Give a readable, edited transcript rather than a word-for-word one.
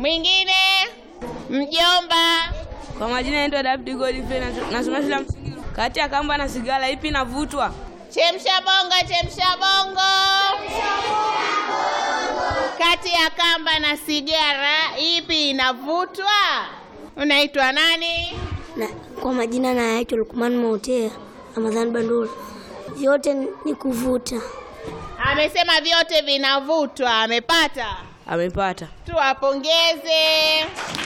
Mwingine? Mjomba. Kwa majina naitwa David Godfrey, nasoma shule ya msingi. Kati ya kamba na sigara ipi inavutwa? Chemsha bongo, chemsha bongo. Kati ya kamba na sigara ipi inavutwa? Unaitwa nani? Kwa majina naitwa Lukman Motea Ramadhan Bandula. Vyote ni kuvuta. Amesema vyote vinavutwa. Amepata? Amepata. Tuwapongeze.